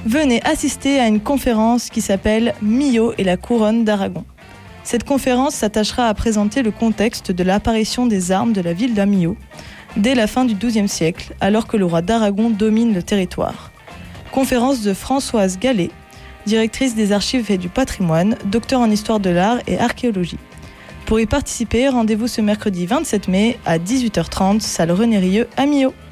Venez assister à une conférence qui s'appelle Millau et la couronne d'Aragon. Cette conférence s'attachera à présenter le contexte de l'apparition des armes de la ville de Millau dès la fin du XIIe siècle, alors que le roi d'Aragon domine le territoire. Conférence de Françoise Gallet, directrice des archives et du patrimoine, docteur en histoire de l'art et archéologie. Pour y participer, rendez-vous ce mercredi 27 mai à 18h30, salle René Rieu à Millau.